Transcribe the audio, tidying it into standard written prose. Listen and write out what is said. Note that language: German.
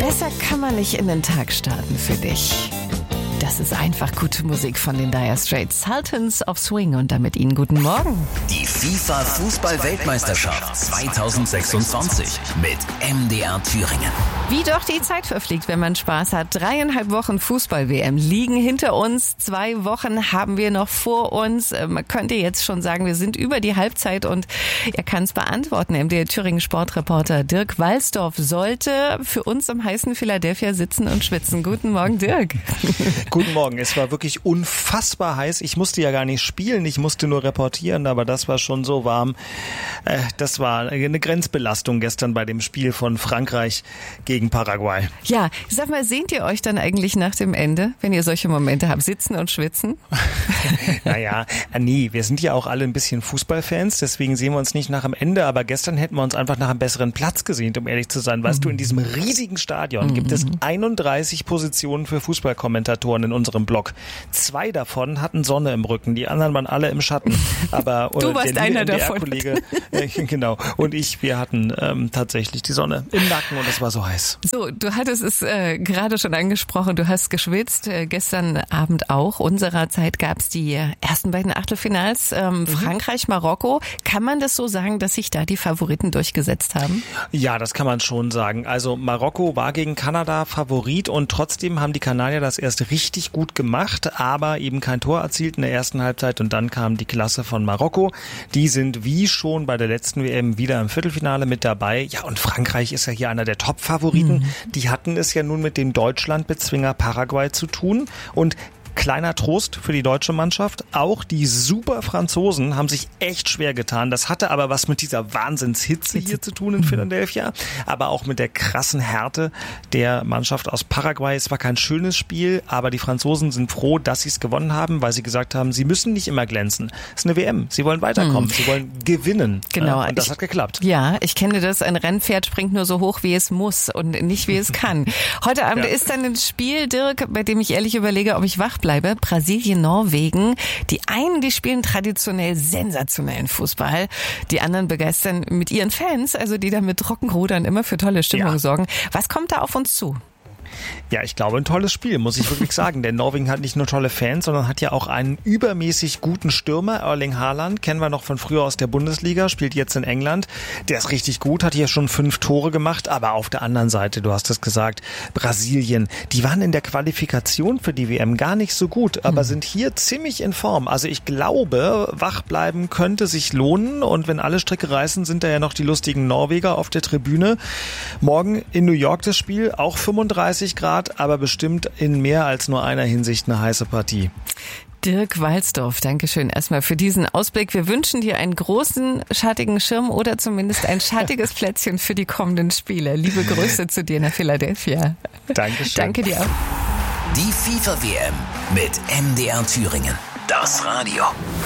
Besser kann man nicht in den Tag starten für dich. Das ist einfach gute Musik von den Dire Straits. Sultans of Swing und damit Ihnen guten Morgen. Die FIFA-Fußball-Weltmeisterschaft 2026 mit MDR Thüringen. Wie doch die Zeit verfliegt, wenn man Spaß hat. 3,5 Wochen Fußball-WM liegen hinter uns. 2 Wochen haben wir noch vor uns. Man könnte jetzt schon sagen, wir sind über die Halbzeit und er kann es beantworten. MDR Thüringen Sportreporter Dirk Walsdorf sollte für uns im heißen Philadelphia sitzen und schwitzen. Guten Morgen, Dirk. Guten Morgen. Es war wirklich unfassbar heiß. Ich musste ja gar nicht spielen, ich musste nur reportieren, aber das war schon so warm. Das war eine Grenzbelastung gestern bei dem Spiel von Frankreich gegen Paraguay. Ja, sag mal, sehnt ihr euch dann eigentlich nach dem Ende, wenn ihr solche Momente habt, sitzen und schwitzen? Naja, nee, wir sind ja auch alle ein bisschen Fußballfans, deswegen sehen wir uns nicht nach dem Ende, aber gestern hätten wir uns einfach nach einem besseren Platz gesehnt, um ehrlich zu sein. Weißt du, in diesem riesigen Stadion gibt es 31 Positionen für Fußballkommentatoren in unserem Blog. 2 davon hatten Sonne im Rücken, die anderen waren alle im Schatten. Aber du warst der einer davon. Kollege, genau, und wir hatten tatsächlich die Sonne im Nacken und es war so heiß. So, du hattest es gerade schon angesprochen, du hast geschwitzt, gestern Abend auch. Unserer-Zeit gab es die ersten beiden Achtelfinals, Frankreich, Marokko. Kann man das so sagen, dass sich da die Favoriten durchgesetzt haben? Ja, das kann man schon sagen. Also Marokko war gegen Kanada Favorit und trotzdem haben die Kanadier das erst richtig gut gemacht, aber eben kein Tor erzielt in der ersten Halbzeit und dann kam die Klasse von Marokko. Die sind wie schon bei der letzten WM wieder im Viertelfinale mit dabei. Ja, und Frankreich ist ja hier einer der Top-Favoriten. Die hatten es ja nun mit dem Deutschlandbezwinger Paraguay zu tun und kleiner Trost für die deutsche Mannschaft. Auch die super Franzosen haben sich echt schwer getan. Das hatte aber was mit dieser Wahnsinnshitze hier zu tun in Philadelphia, aber auch mit der krassen Härte der Mannschaft aus Paraguay. Es war kein schönes Spiel, aber die Franzosen sind froh, dass sie es gewonnen haben, weil sie gesagt haben, sie müssen nicht immer glänzen. Es ist eine WM. Sie wollen weiterkommen. Sie wollen gewinnen. Genau. Und das hat geklappt. Ja, ich kenne das. Ein Rennpferd springt nur so hoch, wie es muss und nicht, wie es kann. Heute Abend ist dann ein Spiel, Dirk, bei dem ich ehrlich überlege, ob ich wach bleibe. Brasilien, Norwegen. Die einen, die spielen traditionell sensationellen Fußball. Die anderen begeistern mit ihren Fans, also die da mit Rockenrudern immer für tolle Stimmung sorgen. Was kommt da auf uns zu? Ja, ich glaube, ein tolles Spiel, muss ich wirklich sagen. Denn Norwegen hat nicht nur tolle Fans, sondern hat ja auch einen übermäßig guten Stürmer. Erling Haaland, kennen wir noch von früher aus der Bundesliga, spielt jetzt in England. Der ist richtig gut, hat hier schon 5 Tore gemacht. Aber auf der anderen Seite, du hast es gesagt, Brasilien, die waren in der Qualifikation für die WM gar nicht so gut, aber sind hier ziemlich in Form. Also ich glaube, wach bleiben könnte sich lohnen. Und wenn alle Stricke reißen, sind da ja noch die lustigen Norweger auf der Tribüne. Morgen in New York das Spiel, auch 35 Grad, aber bestimmt in mehr als nur einer Hinsicht eine heiße Partie. Dirk Walsdorf, Dankeschön erstmal für diesen Ausblick. Wir wünschen dir einen großen, schattigen Schirm oder zumindest ein schattiges Plätzchen für die kommenden Spiele. Liebe Grüße zu dir nach Philadelphia. Dankeschön. Danke dir auch. Die FIFA-WM mit MDR Thüringen. Das Radio.